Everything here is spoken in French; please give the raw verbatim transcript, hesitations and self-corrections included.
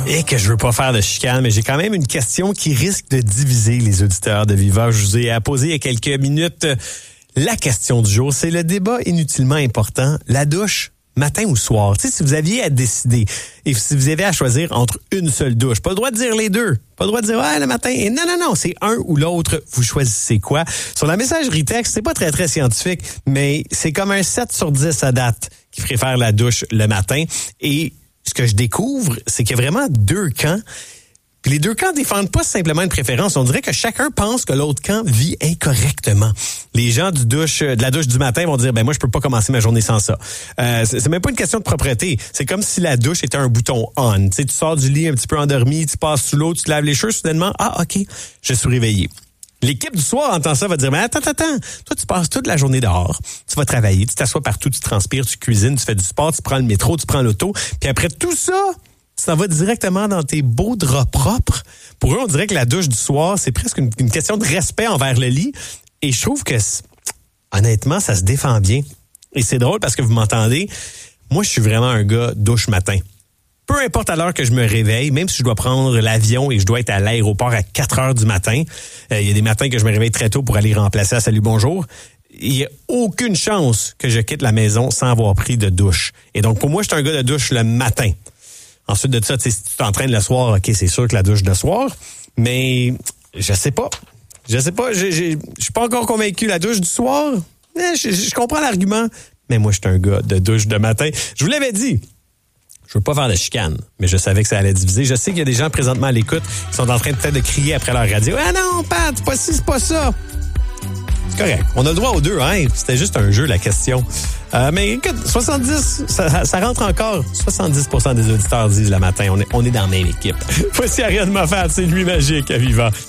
Et que je veux pas faire de chicane, mais j'ai quand même une question qui risque de diviser les auditeurs de Viva. Je vous ai posé il y a quelques minutes la question du jour. C'est le débat inutilement important. La douche, matin ou soir? Tu sais, si vous aviez à décider et si vous avez à choisir entre une seule douche, pas le droit de dire les deux. Pas le droit de dire, ouais, le matin. Et non, non, non, c'est un ou l'autre. Vous choisissez quoi? Sur la messagerie texte, c'est pas très, très scientifique, mais c'est comme un sept sur dix à date qui préfère la douche le matin. Et ce que je découvre, c'est qu'il y a vraiment deux camps. Puis les deux camps défendent pas simplement une préférence. On dirait que chacun pense que l'autre camp vit incorrectement. Les gens du douche, de la douche du matin vont dire, ben moi, je peux pas commencer ma journée sans ça. Euh, c'est, c'est même pas une question de propreté. C'est comme si la douche était un bouton on. Tu sais, tu sors du lit un petit peu endormi, tu passes sous l'eau, tu te laves les cheveux, soudainement, ah, OK, je suis réveillé. L'équipe du soir entend ça, va dire, mais attends, attends, attends, toi, tu passes toute la journée dehors, tu vas travailler, tu t'assois partout, tu transpires, tu cuisines, tu fais du sport, tu prends le métro, tu prends l'auto, puis après tout ça, tu t'en vas directement dans tes beaux draps propres. Pour eux, on dirait que la douche du soir, c'est presque une, une question de respect envers le lit. Et je trouve que, honnêtement, ça se défend bien. Et c'est drôle parce que vous m'entendez, moi, je suis vraiment un gars douche matin. Peu importe à l'heure que je me réveille, même si je dois prendre l'avion et je dois être à l'aéroport à quatre heures du matin, il euh, y a des matins que je me réveille très tôt pour aller remplacer à Salut Bonjour, il n'y a aucune chance que je quitte la maison sans avoir pris de douche. Et donc, pour moi, je suis un gars de douche le matin. Ensuite de ça, si tu t'entraînes le soir, OK, c'est sûr que la douche de soir, mais je sais pas. Je sais pas, je suis pas encore convaincu. La douche du soir, eh, je, je comprends l'argument, mais moi, je suis un gars de douche de matin. Je vous l'avais dit, je veux pas faire de chicane, mais je savais que ça allait diviser. Je sais qu'il y a des gens présentement à l'écoute qui sont en train peut-être de crier après leur radio. « Ah non, Pat, c'est pas ci, c'est pas ça! » C'est correct. On a le droit aux deux, hein? C'était juste un jeu, la question. Euh, mais écoute, soixante-dix, ça, ça rentre encore. soixante-dix pour cent des auditeurs disent le matin, on est, on est dans la même équipe. Voici Ariane Moffat, c'est lui magique à Viva.